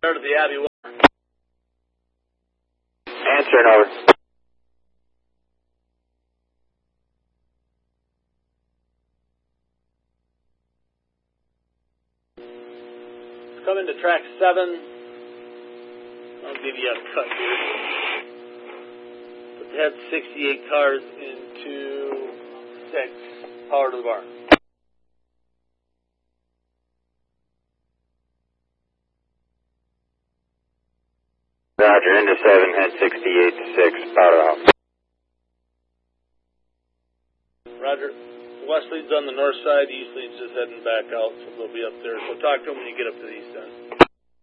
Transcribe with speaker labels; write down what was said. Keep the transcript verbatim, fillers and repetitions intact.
Speaker 1: Start of the Abbey.
Speaker 2: Answering over.
Speaker 1: Come into track seven. I'll give you a cut here. Put the head sixty-eight cars into six. Power to the barn.
Speaker 2: Roger, into seven, head sixty-eight to six, power to the house.
Speaker 1: Roger. West lead's on the north side, east lead's just heading back out, so they'll be up there. So talk to them when you get up to the east end.